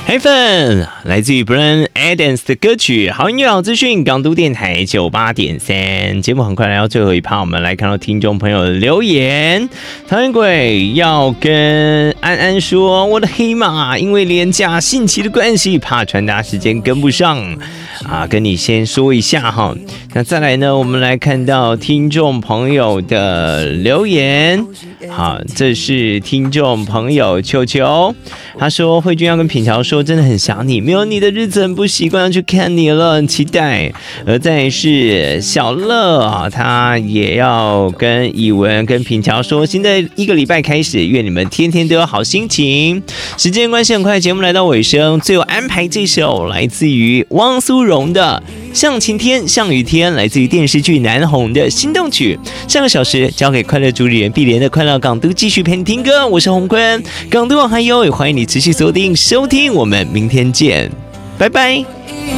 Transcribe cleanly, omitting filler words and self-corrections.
黑粉来自于 Bryan Adams 的歌曲，好音乐好资讯，港都电台98.3。节目很快来到最后一趴，我们来看到听众朋友的留言。讨厌鬼要跟安安说，我的黑马因为连假信息的关系，怕传达时间跟不上啊，跟你先说一下哈。那再来呢，我们来看到听众朋友的留言。好，这是听众朋友球球，他说慧君要跟品乔说，真的很想你，没有你的日子很不习惯，要去看你了，很期待。而再是小乐啊，他也要跟以文跟品乔说，新的一个礼拜开始，愿你们天天都有好心情。时间关系很快，节目来到尾声，最后安排这首来自于汪苏泷的《像晴天像雨天》，来自于电视剧《南红》的心动曲。上个小时交给快乐主理人碧莲的快乐港都，继续陪你听歌，我是洪坤，港都网还有也欢迎你持续锁定收听，我们明天见，拜拜。